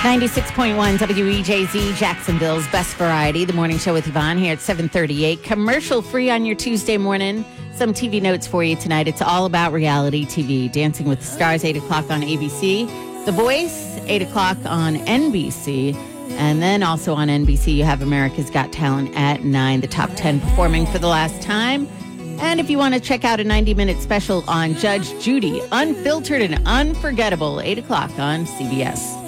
96.1 WEJZ, Jacksonville's best variety. The morning show with Yvonne here at 7:38. Commercial free on your Tuesday morning. Some TV notes for you tonight. It's all about reality TV. Dancing with the Stars, 8 o'clock on ABC. The Voice, 8 o'clock on NBC. And then also on NBC, you have America's Got Talent at 9. The top 10 performing for the last time. And if you want to check out a 90-minute special on Judge Judy, unfiltered and unforgettable, 8 o'clock on CBS.